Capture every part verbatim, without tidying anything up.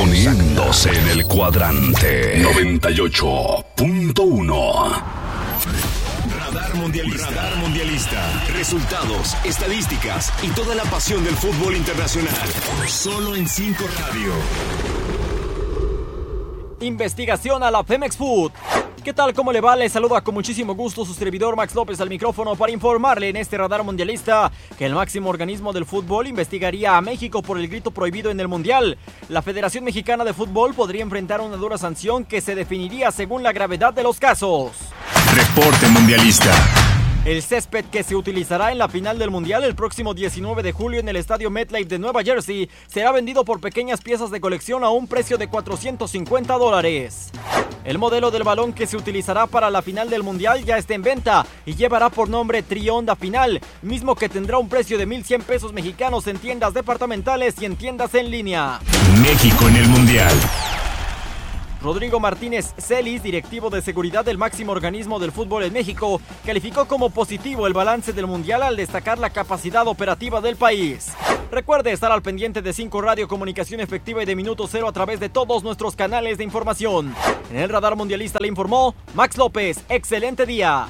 Poniéndose en el cuadrante noventa y ocho punto uno. Radar Mundialista. Radar Mundialista. Resultados, estadísticas y toda la pasión del fútbol internacional. Solo en cinco Radio. Investigación a la Femex Food. ¿Qué tal? ¿Cómo le va? Le saluda con muchísimo gusto su servidor Max López al micrófono para informarle en este Radar Mundialista que el máximo organismo del fútbol investigaría a México por el grito prohibido en el Mundial. La Federación Mexicana de Fútbol podría enfrentar una dura sanción que se definiría según la gravedad de los casos. Reporte Mundialista. El césped que se utilizará en la final del Mundial el próximo diecinueve de julio en el estadio MetLife de Nueva Jersey será vendido por pequeñas piezas de colección a un precio de cuatrocientos cincuenta dólares. El modelo del balón que se utilizará para la final del Mundial ya está en venta y llevará por nombre Tri-Onda Final, mismo que tendrá un precio de mil cien pesos mexicanos en tiendas departamentales y en tiendas en línea. México en el Mundial. Rodrigo Martínez Celis, directivo de seguridad del máximo organismo del fútbol en México, calificó como positivo el balance del Mundial al destacar la capacidad operativa del país. Recuerde estar al pendiente de cinco Radio, comunicación efectiva y de minuto cero a través de todos nuestros canales de información. En el Radar Mundialista le informó Max López. Excelente día.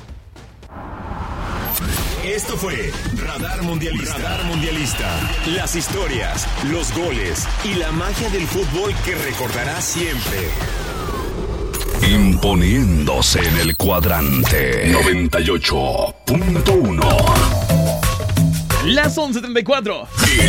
Esto fue Radar Mundialista. Radar Mundialista. Las historias, los goles y la magia del fútbol que recordarás siempre. Imponiéndose en el cuadrante noventa y ocho punto uno. Las once setenta y cuatro.